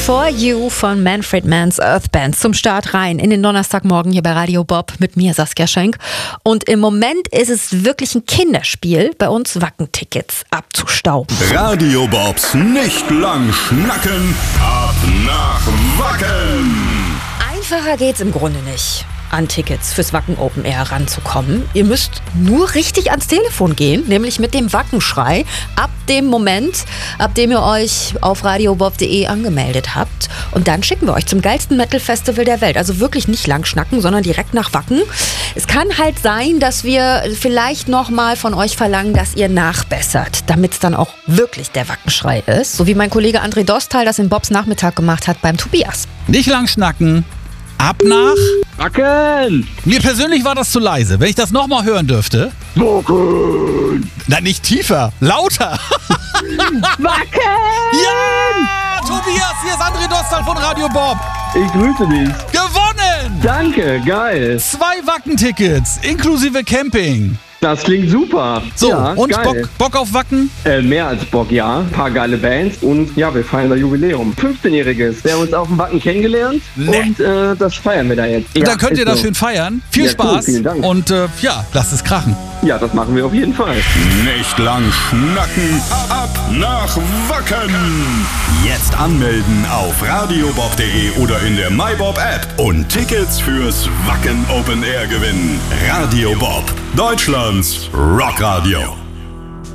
For You von Manfred Mann's Earth Band zum Start rein in den Donnerstagmorgen hier bei Radio Bob mit mir, Saskia Schenk. Und im Moment ist es wirklich ein Kinderspiel, bei uns Wacken-Tickets abzustauben. Radio Bobs nicht lang schnacken, ab nach Wacken. Einfacher geht's im Grunde nicht, an Tickets fürs Wacken Open Air ranzukommen. Ihr müsst nur richtig ans Telefon gehen, nämlich mit dem Wackenschrei. Ab dem Moment, ab dem ihr euch auf radiobob.de angemeldet habt. Und dann schicken wir euch zum geilsten Metal-Festival der Welt. Also wirklich nicht lang schnacken, sondern direkt nach Wacken. Es kann halt sein, dass wir vielleicht nochmal von euch verlangen, dass ihr nachbessert, damit es dann auch wirklich der Wackenschrei ist. So wie mein Kollege André Dostal das in Bobs Nachmittag gemacht hat beim Tobias. Nicht lang schnacken. Ab nach Wacken! Mir persönlich war das zu leise. Wenn ich das nochmal hören dürfte. Wacken! Nein, nicht tiefer, lauter. Wacken! Ja! Tobias, hier ist André Dostal von Radio Bob. Ich grüße dich. Gewonnen! Danke, geil. 2 Wacken-Tickets, inklusive Camping. Das klingt super. So, ja, und geil. Bock auf Wacken? Mehr als Bock, ja. Ein paar geile Bands und ja, wir feiern das Jubiläum. 15-Jähriges. Wir haben uns auf dem Wacken kennengelernt und das feiern wir da jetzt. Und Ja, dann könnt ihr ist das so. schön feiern. Viel Ja, Spaß. cool, vielen Dank. Und ja, lasst es krachen. Ja, das machen wir auf jeden Fall. Nicht lang schnacken, ab nach Wacken. Jetzt anmelden auf radiobob.de oder in der MyBob App und Tickets fürs Wacken Open Air gewinnen. Radio Bob, Deutschlands Rockradio.